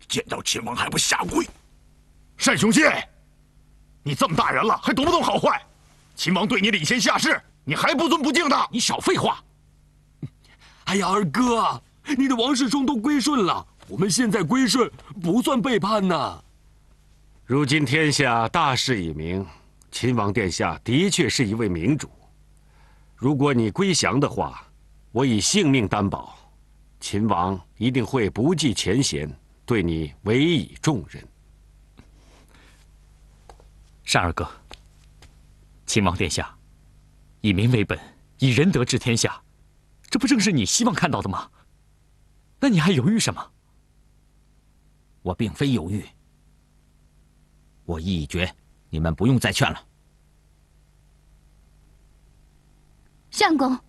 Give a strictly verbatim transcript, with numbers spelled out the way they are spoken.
见到秦王还不下跪？ 单雄信，你这么大人了，还懂不懂好坏？秦王对你礼贤下士，你还不尊不敬的？ 你少废话！ 哎呀，二哥，你的王世充都归顺了，我们现在归顺不算背叛呐。 如今天下大势已明，秦王殿下的确是一位明主。如果你归降的话，我以性命担保，秦王一定会不计前嫌，对你委以重任。 单二哥，秦王殿下以民为本，以仁德治天下，这不正是你希望看到的吗？那你还犹豫什么？ 我并非犹豫，我意已决，你们不用再劝了。 相公。